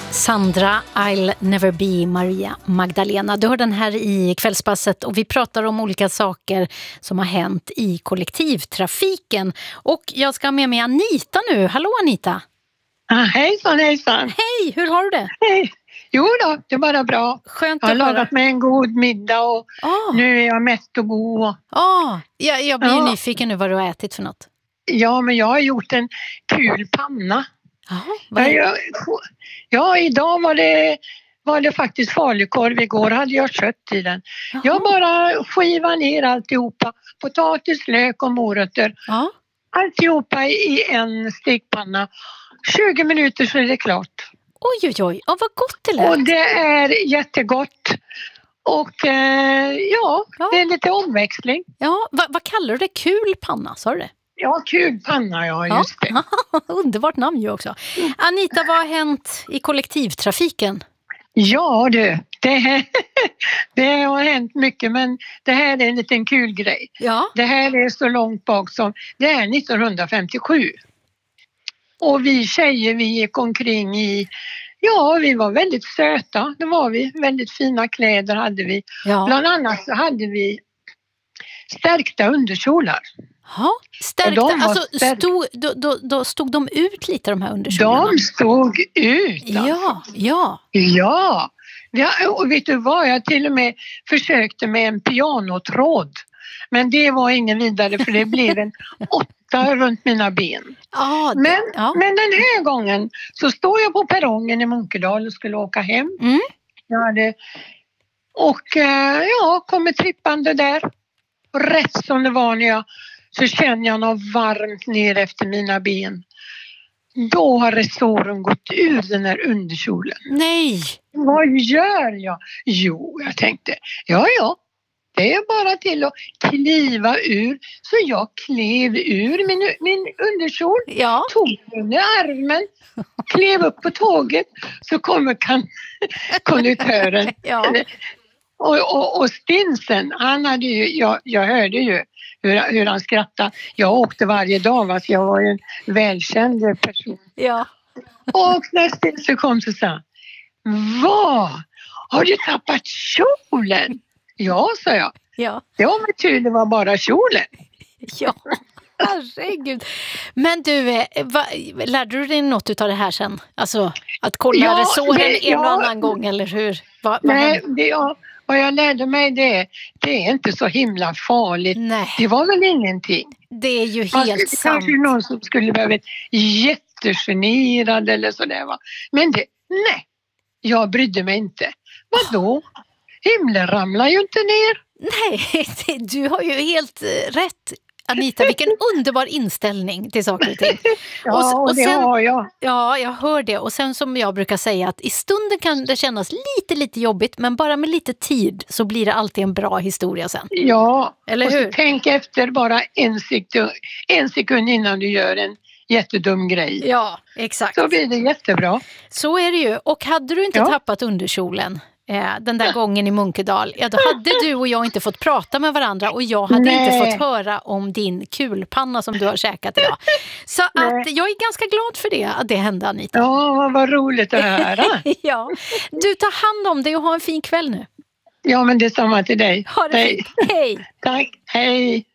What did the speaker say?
Sandra, I'll never be Maria Magdalena. Du hör den här i Kvällspasset och vi pratar om olika saker som har hänt i kollektivtrafiken. Och jag ska ha med mig Anita nu. Hallå Anita! Hejsan, hejsan! Hej, hur har du det? Hej! Jo då, det är bara bra. Skönt jag har att höra. lagat mig en god middag och nu är jag mätt och god. Jag blir nyfiken nu vad du har ätit för något. Ja, men jag har gjort en kul panna. Idag var det faktiskt falukorv. Igår hade jag kött i den. Jaha. Jag bara skivar ner alltihopa. Potatis, lök och morötter. Ja. Alltihopa i en stekpanna. 20 minuter så är det klart. Oj, vad gott det lät. Och det är jättegott. Och det är lite omväxling. Ja, vad kallar du det? Kul panna, sa du det? Ja, kul panna, just det. Underbart namn ju också. Anita, vad har hänt i kollektivtrafiken? Ja det har hänt mycket, men det här är en liten kul grej. Ja. Det här är så långt bak som, det är 1957. Och vi tjejer, vi gick omkring vi var väldigt söta, det var vi. Väldigt fina kläder hade vi. Ja. Bland annat så hade vi stärkta underkjolar. Ja, stärkta, alltså då stod de ut lite de här underkjolarna? De stod ut. Alltså. Ja. Och vet du vad, jag till och med försökte med en pianotråd. Men det var ingen vidare för det blev en 8 runt mina ben. Men den här gången så står jag på perrongen i Munkedal och skulle åka hem. Mm. Kommer trippande där. Och rätt som det var så känner jag något varmt ner efter mina ben. Då har resåren gått ur den här underkjolen. Nej! Vad gör jag? Jo, jag tänkte, det är bara till att kliva ur. Så jag klev ur min underkjol, tog den i armen, klev upp på tåget. Så kommer konduktören. Och stinsen, han hade jag hörde ju hur han skrattade. Jag åkte varje dag, jag var ju en välkänd person. Ja. Och när stinsen kom så sa han, vad? Har du tappat kjolen? Ja, sa jag. Ja, men det var bara kjolen. Ja, herregud. Men du, lärde du dig något av det här sen? Alltså, att kolla resåren en och annan gång, eller hur? Vad jag lärde mig det är inte så himla farligt. Nej. Det var väl ingenting. Det är ju helt sant. Det kanske någon som skulle vara jättegenerad eller sådär, va. Men jag brydde mig inte. Vadå? Himlen ramlar ju inte ner. Nej, du har ju helt rätt. Anita, vilken underbar inställning till saker och ting. Och det har jag. Ja, jag hör det. Och sen som jag brukar säga att i stunden kan det kännas lite jobbigt, men bara med lite tid så blir det alltid en bra historia sen. Ja, eller hur? Tänk efter bara en sekund innan du gör en jättedum grej. Ja, exakt. Så blir det jättebra. Så är det ju. Och hade du inte tappat underkjolen den där gången i Munkedal, då hade du och jag inte fått prata med varandra och jag hade inte fått höra om din kulpanna som du har käkat idag. Så att jag är ganska glad för det, att det hände, Anita. Ja, vad roligt att höra. Ja. Du, tar hand om dig och ha en fin kväll nu. Ja, men det är samma till dig. Ha det fint. Hej. Tack, hej.